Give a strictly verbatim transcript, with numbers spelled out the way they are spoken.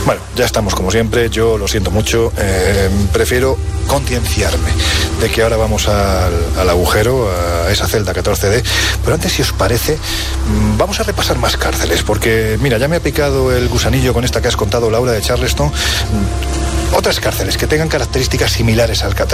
Bueno, ya estamos como siempre, yo lo siento mucho, eh, prefiero concienciarme de que ahora vamos al, al agujero, a esa celda catorce D, pero antes, si os parece, vamos a repasar más cárceles, porque mira, ya me ha picado el gusanillo con esta que has contado, Laura, de Charleston. Otras cárceles que tengan características similares a Alcatraz